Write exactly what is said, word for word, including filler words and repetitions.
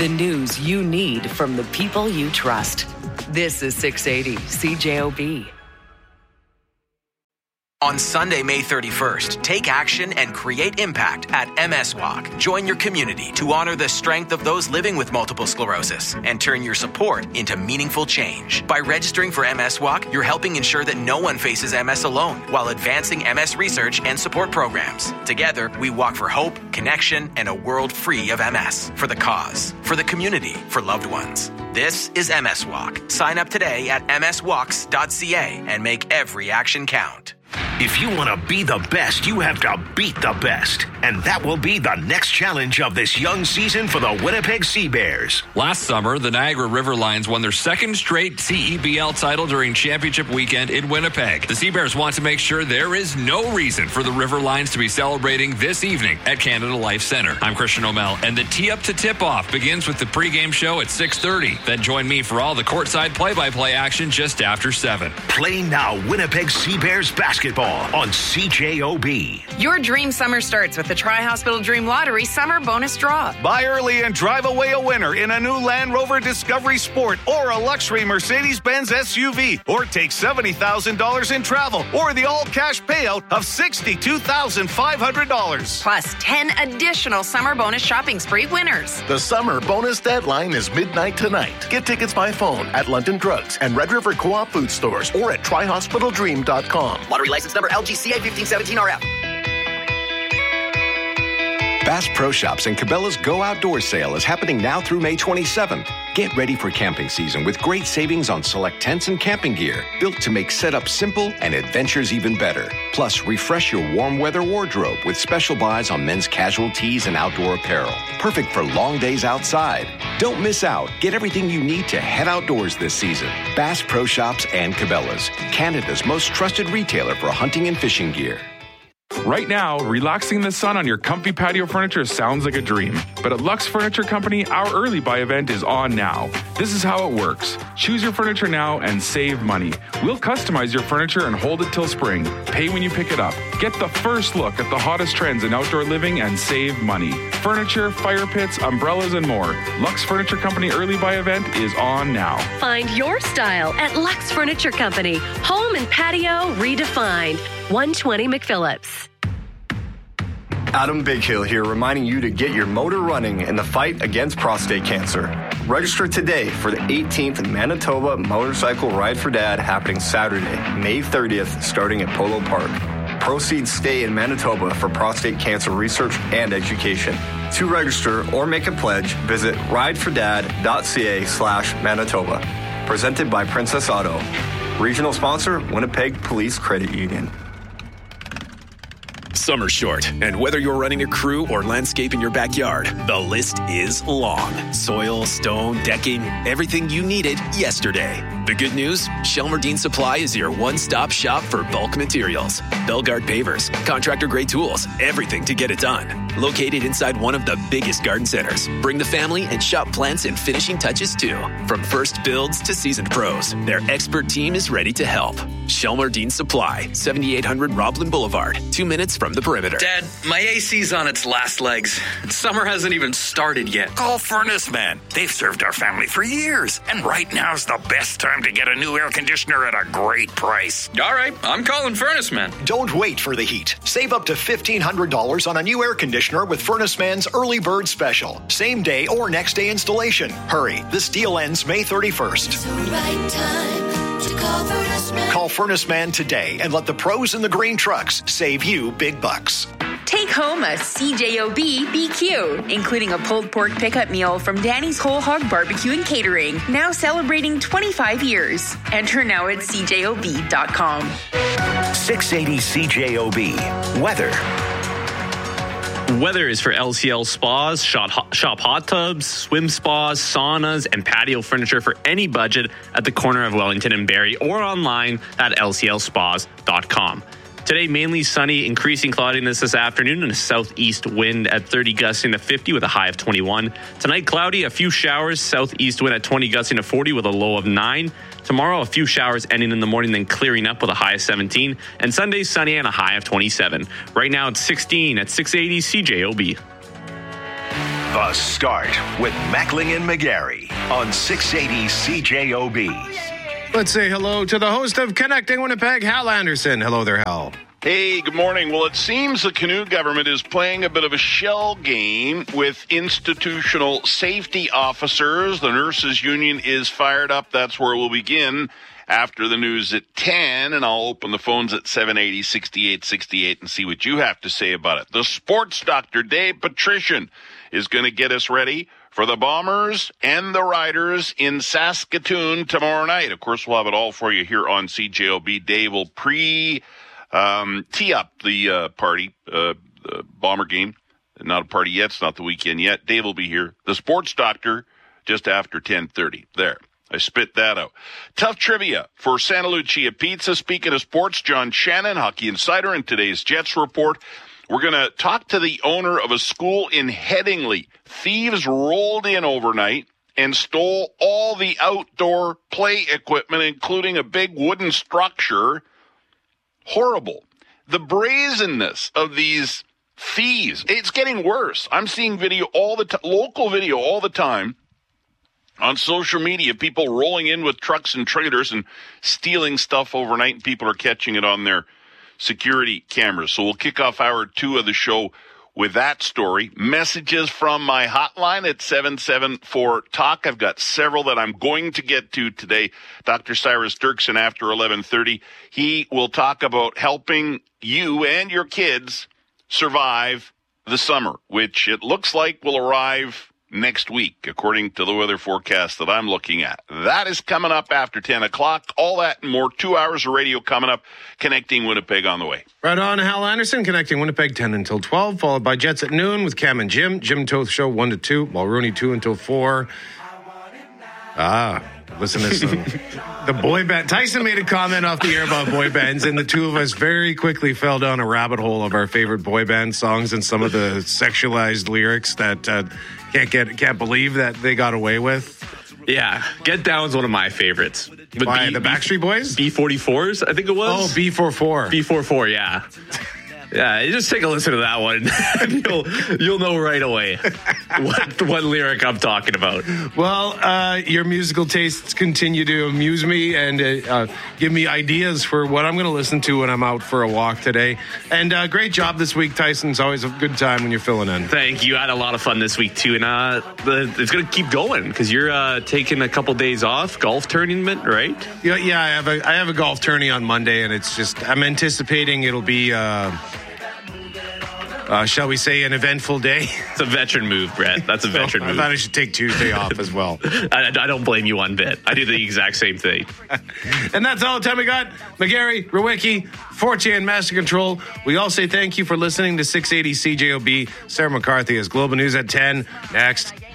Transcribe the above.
The news you need from the people you trust. This is six eighty C J O B. On Sunday, May thirty-first, take action and create impact at M S Walk. Join your community to honor the strength of those living with multiple sclerosis and turn your support into meaningful change. By registering for M S Walk, you're helping ensure that no one faces M S alone while advancing M S research and support programs. Together, we walk for hope, connection, and a world free of M S. For the cause, for the community, for loved ones. This is M S Walk. Sign up today at m s walks dot c a and make every action count. If you want to be the best, you have to beat the best. And that will be the next challenge of this young season for the Winnipeg Sea Bears. Last summer, the Niagara River Lions won their second straight C E B L title during championship weekend in Winnipeg. The Sea Bears want to make sure there is no reason for the River Lions to be celebrating this evening at Canada Life Centre. I'm Christian O'Mell, and the tee up to tip-off begins with the pregame show at six thirty. Then join me for all the courtside play-by-play action just after seven. Play now Winnipeg Sea Bears basketball on C J O B. Your dream summer starts with the Tri-Hospital Dream Lottery Summer Bonus Draw. Buy early and drive away a winner in a new Land Rover Discovery Sport or a luxury Mercedes-Benz S U V. Or take seventy thousand dollars in travel or the all-cash payout of sixty-two thousand five hundred dollars. Plus ten additional summer bonus shopping spree winners. The summer bonus deadline is midnight tonight. Get tickets by phone at London Drugs and Red River Co-op food stores or at tri hospital dream dot com. Lottery license number L G C A fifteen seventeen R F. Bass Pro Shops and Cabela's Go Outdoors sale is happening now through May twenty-seventh. Get ready for camping season with great savings on select tents and camping gear, built to make setup simple and adventures even better. Plus, refresh your warm weather wardrobe with special buys on men's casual tees and outdoor apparel. Perfect for long days outside. Don't miss out. Get everything you need to head outdoors this season. Bass Pro Shops and Cabela's, Canada's most trusted retailer for hunting and fishing gear. Right now, relaxing in the sun on your comfy patio furniture sounds like a dream. But at Lux Furniture Company, our early buy event is on now. This is how it works. Choose your furniture now and save money. We'll customize your furniture and hold it till spring. Pay when you pick it up. Get the first look at the hottest trends in outdoor living and save money. Furniture, fire pits, umbrellas, and more. Lux Furniture Company early buy event is on now. Find your style at Lux Furniture Company. Home and patio redefined. one twenty McPhillips. Adam Bighill here, reminding you to get your motor running in the fight against prostate cancer. Register today for the eighteenth Manitoba Motorcycle Ride for Dad happening Saturday, May thirtieth, starting at Polo Park. Proceeds stay in Manitoba for prostate cancer research and education. To register or make a pledge, visit ridefordad.ca slash Manitoba. Presented by Princess Auto. Regional sponsor, Winnipeg Police Credit Union. Summer's short, and whether you're running a crew or landscape in your backyard, the list is long. Soil, stone, decking, everything you needed yesterday. The good news? Shelmerdine Supply is your one-stop shop for bulk materials. Belgard pavers, contractor-grade tools, everything to get it done. Located inside one of the biggest garden centers. Bring the family and shop plants and finishing touches too. From first builds to seasoned pros, their expert team is ready to help. Shelmerdine Supply, seventy-eight hundred Roblin Boulevard, two minutes from the perimeter. Dad, my A C's on its last legs. Summer hasn't even started yet. Call Furnace Man. They've served our family for years. And right now's the best time to get a new air conditioner at a great price. All right, I'm calling Furnace Man. Don't wait for the heat. Save up to fifteen hundred dollars on a new air conditioner with Furnace Man's Early Bird Special. Same day or next day installation. Hurry, this deal ends May thirty-first. It's the right time to call Furnace Man. Call Furnace Man today and let the pros in the green trucks save you big bucks. Take home a C J O B B Q, including a pulled pork pickup meal from Danny's Whole Hog Barbecue and Catering, now celebrating twenty-five years. Enter now at c j o b dot com. six eighty C J O B. Weather. Weather is for L C L Spas. Shop, shop hot tubs, swim spas, saunas, and patio furniture for any budget at the corner of Wellington and Barrie or online at l c l spas dot com. Today, mainly sunny, increasing cloudiness this afternoon and a southeast wind at thirty gusting to fifty with a high of twenty-one. Tonight, cloudy, a few showers, southeast wind at twenty gusting to forty with a low of nine. Tomorrow, a few showers ending in the morning, then clearing up with a high of seventeen. And Sunday, sunny and a high of twenty-seven. Right now, it's sixteen at six eighty C J O B. The Start with Mackling and McGarry on six eighty C J O B. Let's say hello to the host of Connecting Winnipeg, Hal Anderson. Hello there, Hal. Hey, good morning. Well, it seems the Canute government is playing a bit of a shell game with institutional safety officers. The nurses union is fired up. That's where we'll begin after the news at ten, and I'll open the phones at seven eighty, sixty-eight sixty-eight and see what you have to say about it. The sports doctor, Dave Patrician, is going to get us ready for the Bombers and the Riders in Saskatoon tomorrow night. Of course, we'll have it all for you here on C J O B. Dave will pre- Um, tee up the uh, party, uh, the Bomber game. Not a party yet. It's not the weekend yet. Dave will be here. The sports doctor just after ten thirty. There. I spit that out. Tough trivia for Santa Lucia Pizza. Speaking of sports, John Shannon, Hockey Insider, in today's Jets report. We're going to talk to the owner of a school in Headingley. Thieves rolled in overnight and stole all the outdoor play equipment, including a big wooden structure. Horrible. The brazenness of these thieves. It's getting worse. I'm seeing video all the time, local video all the time on social media, people rolling in with trucks and trailers and stealing stuff overnight, and people are catching it on their security cameras. So we'll kick off hour two of the show with that story. Messages from my hotline at seven seven four talk. I've got several that I'm going to get to today. Doctor Cyrus Dirksen after eleven thirty. He will talk about helping you and your kids survive the summer, which it looks like will arrive next week, according to the weather forecast that I'm looking at. That is coming up after ten o'clock. All that and more. Two hours of radio coming up. Connecting Winnipeg on the way. Right on, Hal Anderson, Connecting Winnipeg ten until twelve, followed by Jets at noon with Cam and Jim. Jim Toth Show one to two, Mulrooney two until four. Ah, listen to some. The boy band. Tyson made a comment off the air about boy bands, and the two of us very quickly fell down a rabbit hole of our favorite boy band songs and some of the sexualized lyrics that uh, can't get can't believe that they got away with. Yeah, Get Down's one of my favorites. With By B, the Backstreet Boys? B forty-fours, I think it was. Oh, B forty-four. B forty-four, yeah. Yeah, you just take a listen to that one, and you'll you'll know right away what what lyric I'm talking about. Well, uh, your musical tastes continue to amuse me and uh, uh, give me ideas for what I'm going to listen to when I'm out for a walk today. And uh, great job this week, Tyson. It's always a good time when you're filling in. Thank you. I had a lot of fun this week too, and uh, the, it's going to keep going because you're uh, taking a couple days off, golf tournament, right? Yeah, yeah. I have a I have a golf tourney on Monday, and it's just I'm anticipating it'll be. Uh, Uh, shall we say an eventful day? It's a veteran move, Brett. That's a so veteran I move. I thought I should take Tuesday off as well. I, I don't blame you one bit. I do the exact same thing. And that's all the time we got. McGarry, Rewicki, Forte, and Master Control. We all say thank you for listening to six eighty C J O B. Sarah McCarthy is Global News at ten. Next.